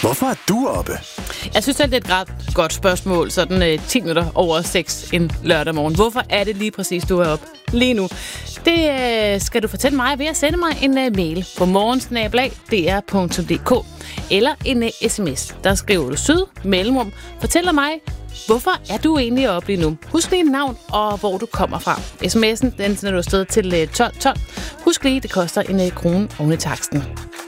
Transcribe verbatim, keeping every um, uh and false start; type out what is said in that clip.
Hvorfor er du oppe? Jeg synes selv, det er et ret godt spørgsmål, sådan øh, ti minutter over seks en lørdag morgen. Hvorfor er det lige præcis, du er oppe lige nu? Det øh, skal du fortælle mig ved at sende mig en øh, mail på morgensnabel-a punktum d r punktum d k eller en øh, sms. Der skriver du syd, mellemrum, fortæller mig, hvorfor er du egentlig oppe lige nu? Husk lige navn og hvor du kommer fra. sms'en, den sender du afsted til øh, tolv tolv. Husk lige, det koster en øh, krone oven i taksten.